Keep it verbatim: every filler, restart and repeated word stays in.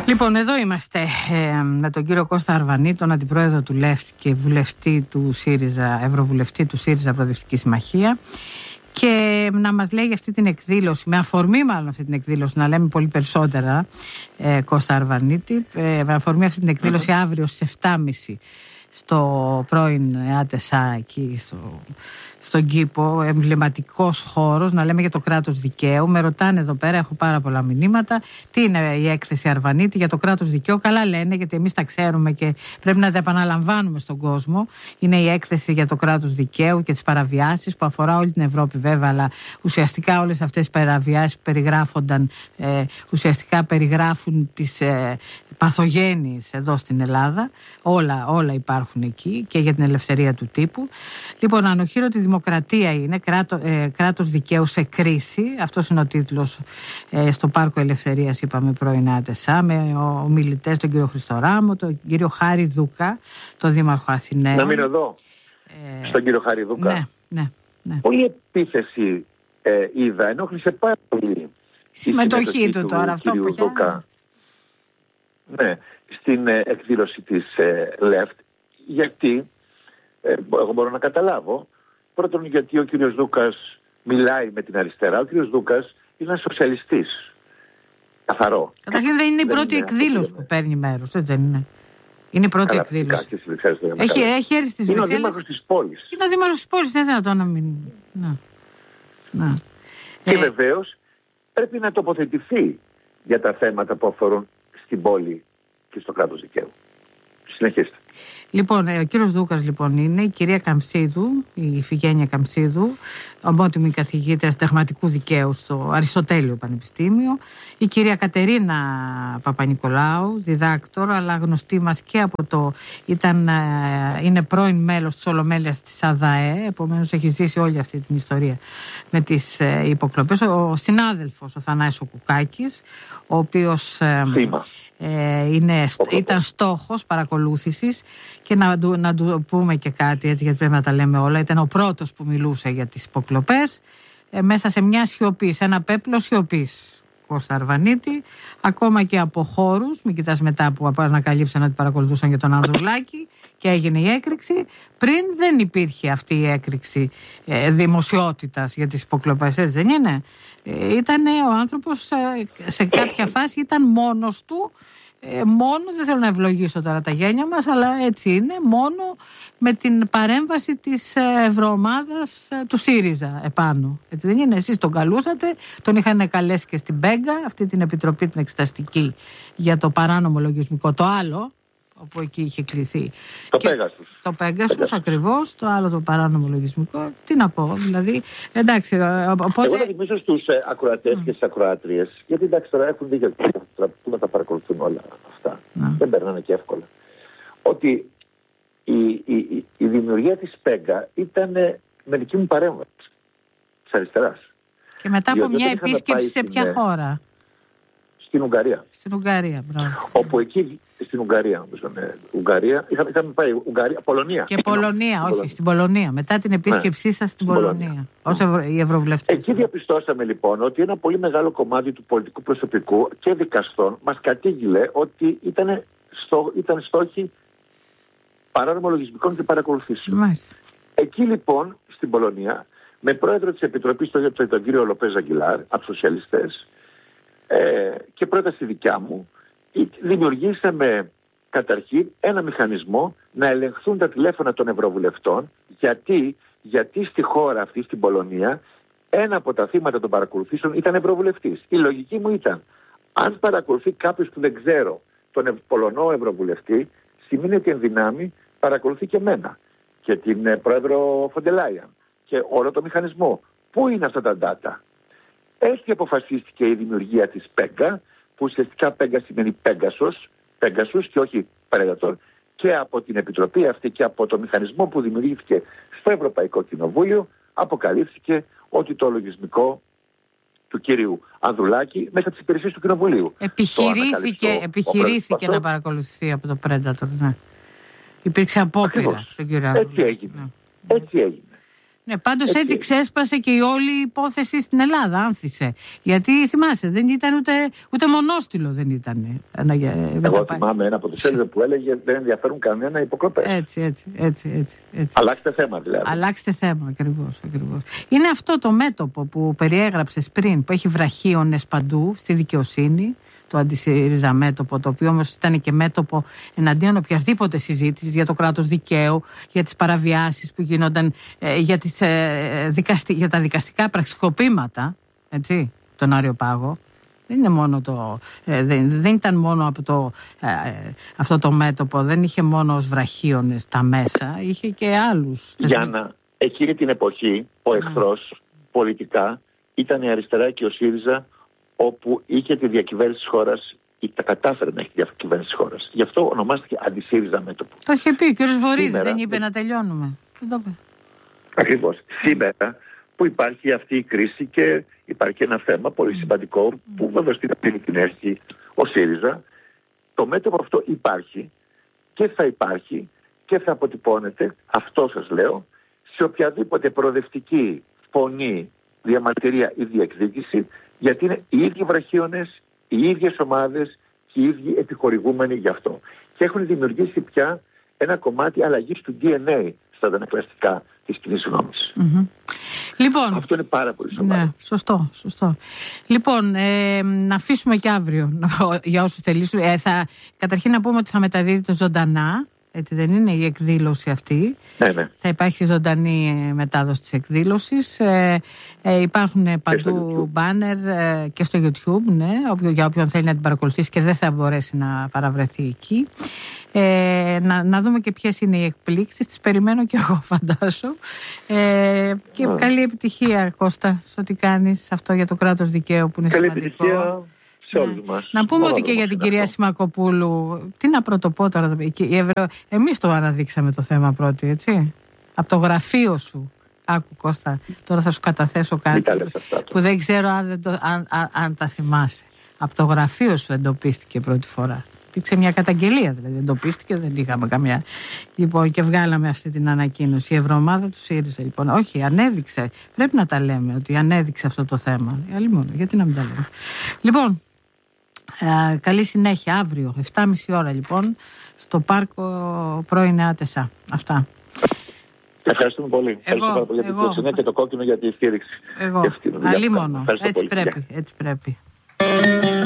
Λοιπόν, εδώ είμαστε ε, με τον κύριο Κώστα Αρβανίτη, τον αντιπρόεδρο του ΛΕΦΤ και βουλευτή του ΣΥΡΙΖΑ, ευρωβουλευτή του ΣΥΡΙΖΑ Προοδευτική Συμμαχία, και να μας λέει για αυτή την εκδήλωση, με αφορμή μάλλον αυτή την εκδήλωση, να λέμε πολύ περισσότερα, ε, Κώστα Αρβανίτη, ε, με αφορμή αυτή την εκδήλωση mm-hmm. αύριο στις επτά και μισή στο πρώην ΑΤΕΣΑ εκεί στο, στον κήπο, εμβληματικός χώρος, να λέμε για το κράτος δικαίου. Με ρωτάνε εδώ πέρα, έχω πάρα πολλά μηνύματα, τι είναι η έκθεση Αρβανίτη για το κράτος δικαίου. Καλά λένε, γιατί εμείς τα ξέρουμε και πρέπει να τα επαναλαμβάνουμε στον κόσμο. Είναι η έκθεση για το κράτος δικαίου και τις παραβιάσεις που αφορά όλη την Ευρώπη βέβαια, αλλά ουσιαστικά όλες αυτές τις παραβιάσεις που περιγράφονταν ε, ουσιαστικά περιγράφουν τις ε, παθογένειες εδώ στην Ελλάδα. Όλα, όλα υπάρχουν εκεί και για την ελευθερία του τύπου. Λοιπόν, ανοχήρωτη δημοκρατία είναι, κράτο, ε, κράτος δικαίου σε κρίση. Αυτός είναι ο τίτλος ε, στο Πάρκο Ελευθερίας, είπαμε, πρώην ΑΤΕΣΑ, με ομιλητές τον κύριο Χριστοράμο, τον κύριο Χάρη Δούκα, τον Δήμαρχο Αθηναίων. Να μείνω εδώ, ε, στον κύριο Χάρη Δούκα. Ναι, ναι, ναι. Πολύ επίθεση ε, είδα, ενόχλησε πάρα πολύ συμμετοχή του τώρα, αυτό που Δούκα. Ναι, στην ε, εκδήλωση της ε, ΛΕΦΤ. Γιατί, ε, εγώ μπορώ να καταλάβω, πρώτον γιατί ο κύριος Δούκας μιλάει με την αριστερά. Ο κύριος Δούκας είναι ένας σοσιαλιστής. Καθαρό. Καταρχήν δεν είναι η δεν πρώτη είναι εκδήλωση που παίρνει μέρος, έτσι δεν είναι? Είναι η πρώτη καλά, εκδήλωση. Έχει, έχει έρθει στις Βρυξέλλες. Είναι ο δήμαρχος της πόλης. Είναι ο δήμαρχος της πόλης, δεν θα το να μην... Να. Να. Και ε... βεβαίως πρέπει να τοποθετηθεί για τα θέματα που αφορούν στην πόλη και στο κράτος δικαίου. Συνεχίστε. Λοιπόν, ο κύριος Δούκας λοιπόν είναι η κυρία Καμψίδου, η Ιφηγένεια Καμψίδου, ομότιμη καθηγήτρια συνταγματικού δικαίου στο Αριστοτέλειο Πανεπιστήμιο, η κυρία Κατερίνα Παπανικολάου, διδάκτορ, αλλά γνωστή μας και από το, ήταν, είναι πρώην μέλος της Ολομέλειας της ΑΔΑΕ, επομένως έχει ζήσει όλη αυτή την ιστορία με τις υποκλοπές. Ο συνάδελφος ο Θανάσης Κουκάκης, ο οποίος Θύμα. Ε, είναι, ήταν στόχος παρακολούθησης, και να του, να του πούμε και κάτι έτσι, γιατί πρέπει να τα λέμε όλα. Ήταν ο πρώτος που μιλούσε για τις υποκλοπές ε, μέσα σε μια σιωπή, σε ένα πέπλο σιωπής, Κώστα Αρβανίτη, ακόμα και από χώρους, μην κοιτάς μετά που ανακαλύψαν ότι παρακολουθούσαν για τον Ανδρουλάκη και έγινε η έκρηξη. Πριν δεν υπήρχε αυτή η έκρηξη ε, δημοσιότητας για τις υποκλοπές, έτσι δεν είναι? Ε, ήταν ο άνθρωπος ε, σε κάποια φάση ήταν μόνος του, ε, μόνος, δεν θέλω να ευλογήσω τώρα τα γένια μας, αλλά έτσι είναι, μόνο με την παρέμβαση της ευρωομάδας του ΣΥΡΙΖΑ επάνω. Έτσι δεν είναι? Εσείς τον καλούσατε, τον είχαν καλέσει και στην Πέγκα, αυτή την επιτροπή την εξεταστική για το παράνομο λογισμικό, το άλλο, όπου εκεί είχε κληθεί. Το Πέγασους. Το Πέγασους ακριβώς, το άλλο το παράνομο λογισμικό. Τι να πω, δηλαδή, εντάξει, οπότε... Εγώ θα θυμίσω στους ε, ακροατές mm. και στις ακροάτριες, γιατί εντάξει τώρα έχουν δίκιο που να τα παρακολουθούν όλα αυτά. Mm. Δεν περνάνε και εύκολα. Ότι η, η, η, η δημιουργία της Πέγκα ήταν ε, με δική μου παρέμβαση της αριστεράς. Και μετά από μια επίσκεψη σε ποια στην, χώρα? Στην Ουγγαρία. Στην Ουγγαρία, μπράβο. Όπου εκεί, στην Ουγγαρία, νομίζω, ναι, Ουγγαρία, είχαμε, είχαμε πάει Ουγγαρία, Πολωνία. Και Πολωνία, όχι, Πολωνία. Στην Πολωνία. Μετά την επίσκεψή ναι, σας στην Πολωνία, Πολωνία. Ως Ευρω... οι Ευρωβουλευτές. Εκεί διαπιστώσαμε λοιπόν ότι ένα πολύ μεγάλο κομμάτι του πολιτικού προσωπικού και δικαστών μας κατήγγειλε ότι ήταν, στο, ήταν στόχοι παράνομων λογισμικών και παρακολουθήσεων. Μάλιστα. Εκεί λοιπόν, στην Πολωνία, με πρόεδρο της Επιτροπής τον, τον κύριο Λοπέζ Αγγιλάρ, από σοσιαλιστές, ε, και πρόταση δικιά μου, δημιουργήσαμε καταρχήν ένα μηχανισμό να ελεγχθούν τα τηλέφωνα των ευρωβουλευτών, γιατί, γιατί στη χώρα αυτή, στην Πολωνία, ένα από τα θύματα των παρακολουθήσεων ήταν ευρωβουλευτής. Η λογική μου ήταν, αν παρακολουθεί κάποιος που δεν ξέρω τον Πολωνό ευρωβουλευτή, σημαίνει ότι εν δυνάμει παρακολουθεί και εμένα και την ε, πρόεδρο Φοντελάιαν και όλο το μηχανισμό. Πού είναι αυτά τα data? Έτσι αποφασίστηκε η δημιουργία της Πέγκα, που ουσιαστικά Πέγκα σημαίνει Πέγκασος, Πέγκασους και όχι Predator, και από την Επιτροπή αυτή και από το μηχανισμό που δημιουργήθηκε στο Ευρωπαϊκό Κοινοβούλιο αποκαλύφθηκε ότι το λογισμικό του κύριου Ανδρουλάκη μέσα τις υπηρεσίες του Κοινοβουλίου. Επιχειρήθηκε, επιχειρήθηκε να παρακολουθεί από το Predator, ναι. Υπήρξε απόπειρα στον κύριο Ανδρουλάκη. Έτσι έγινε. Ναι. Έτσι έγινε. Ναι, πάντως έτσι, έτσι ξέσπασε και η όλη υπόθεση στην Ελλάδα, άνθησε. Γιατί θυμάσαι, δεν ήταν ούτε, ούτε μονόστιλο δεν ήταν. Εγώ θυμάμαι ένα από τους Έλληνες που έλεγε δεν ενδιαφέρουν κανένα υποκλοπές. Έτσι, έτσι, έτσι, έτσι, έτσι. Αλλάξτε θέμα δηλαδή. Αλλάξτε θέμα, ακριβώς, ακριβώς. Είναι αυτό το μέτωπο που περιέγραψες πριν, που έχει βραχίονες παντού στη δικαιοσύνη. Το αντισύριζα μέτωπο, το οποίο όμως ήταν και μέτωπο εναντίον οποιασδήποτε συζήτηση για το κράτος δικαίου, για τις παραβιάσεις που γίνονταν, ε, για, τις, ε, δικαστι... για τα δικαστικά πραξικοπήματα, έτσι, τον Άριο Πάγο. Δεν είναι μόνο το, ε, δεν, δεν ήταν μόνο από το, ε, αυτό το μέτωπο, δεν είχε μόνο ως βραχίονες τα μέσα, είχε και άλλους. Γιάννα, εκείνη την εποχή ο εχθρός mm. πολιτικά ήταν η αριστερά και ο ΣΥΡΙΖΑ, όπου είχε τη διακυβέρνηση της χώρας ή τα κατάφερε να έχει τη διακυβέρνηση της χώρας. Γι' αυτό ονομάστηκε αντισύριζα μέτωπο. Το είχε πει ο κ. Βορίδης, δεν είπε να τελειώνουμε. Δεν το είπε. Ακριβώς. Σήμερα που υπάρχει αυτή η κρίση και υπάρχει ένα θέμα πολύ σημαντικό mm. που βέβαια στην αρχή την έχει ο ΣΥΡΙΖΑ, το μέτωπο αυτό υπάρχει και θα υπάρχει και θα αποτυπώνεται, αυτό σας λέω, σε οποιαδήποτε προοδευτική φωνή, διαμαρτυρία ή διεκδίκηση, γιατί είναι οι ίδιοι βραχίονες, οι ίδιες ομάδες και οι ίδιοι επιχορηγούμενοι γι' αυτό. Και έχουν δημιουργήσει πια ένα κομμάτι αλλαγής του ντι εν έι στα αντανακλαστικά της κοινής γνώμης. Mm-hmm. Λοιπόν, αυτό είναι πάρα πολύ σοβαρό. Ναι, σωστό, σωστό. Λοιπόν, ε, να αφήσουμε και αύριο για όσους θελήσουν. Ε, θα, καταρχήν να πούμε ότι θα μεταδίδεται ζωντανά. Έτσι δεν είναι η εκδήλωση αυτή. Ναι, ναι. Θα υπάρχει ζωντανή μετάδοση της εκδήλωσης. Ε, ε, υπάρχουν παντού μπάνερ ε, και στο YouTube, ναι, για όποιον θέλει να την παρακολουθήσει και δεν θα μπορέσει να παραβρεθεί εκεί. Ε, να, να δούμε και ποιες είναι οι εκπλήξεις. Τις περιμένω και εγώ, φαντάσου. Ε, και yeah. καλή επιτυχία, Κώστα, σε ό,τι κάνεις αυτό για το κράτος δικαίου που είναι καλή σημαντικό. Επιτυχία. Σε όλους μας. Να πούμε Μόνο ότι και για την κυρία αυτό. Σιμακοπούλου, τι να πρωτοπώ τώρα, Ευρω... εμείς το αναδείξαμε το θέμα πρώτοι, έτσι, από το γραφείο σου. Άκου Κώστα, τώρα θα σου καταθέσω κάτι αυτά, που δεν ξέρω αν, δεν το, αν, αν, αν τα θυμάσαι. Από το γραφείο σου εντοπίστηκε πρώτη φορά. Υπήρξε μια καταγγελία, δηλαδή εντοπίστηκε, δεν είχαμε καμία. Λοιπόν, και βγάλαμε αυτή την ανακοίνωση. Η Ευρωομάδα του ΣΥΡΙΖΑ, λοιπόν, όχι, ανέδειξε. Πρέπει να τα λέμε ότι ανέδειξε αυτό το θέμα. Αλλή μόνο, γιατί να μην τα λέμε. Λοιπόν. Ε, καλή συνέχεια αύριο, εφτά και μισή ώρα λοιπόν, στο πάρκο πρώην ΑΤΕΣΑ. Αυτά. Ευχαριστούμε πολύ. Εγώ, Ευχαριστούμε πολύ για την προσοχή και το κόκκινο για τη στήριξη. Εγώ, αλλή μόνο. Έτσι πρέπει, έτσι πρέπει.